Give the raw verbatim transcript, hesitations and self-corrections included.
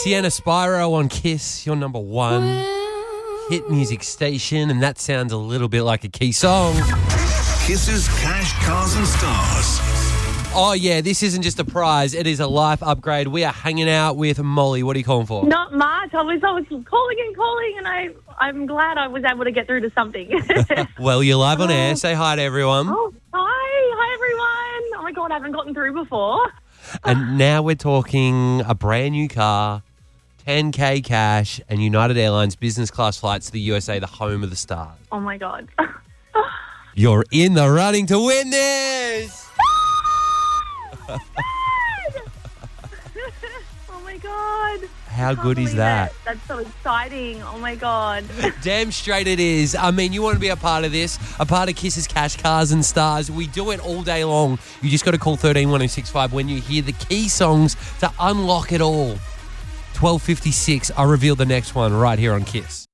Sienna Spyro on Kiss, your number one hit music station, and that sounds a little bit like a key song. Kiss's Cash, Cars and Stars. Oh, yeah, this isn't just a prize. It is a life upgrade. We are hanging out with Molly. What are you calling for? Not much. I was, I was calling and calling, and I, I'm glad I was able to get through to something. Well, you're live on air. Say hi to everyone. Oh, hi. Hi, everyone. Oh, my God, I haven't gotten through before. And now we're talking a brand new car, ten K cash, and United Airlines business class flights to the U S A, the home of the stars. Oh, my God. You're in the running to win this! Oh, my God. How I can't good is believe that? it. That's so exciting. Oh, my God. Damn straight it is. I mean, you want to be a part of this, a part of Kiss's Cash, Cars and Stars. We do it all day long. You just got to call one three one oh six five when you hear the key songs to unlock it all. twelve fifty-six. I'll reveal the next one right here on Kiss.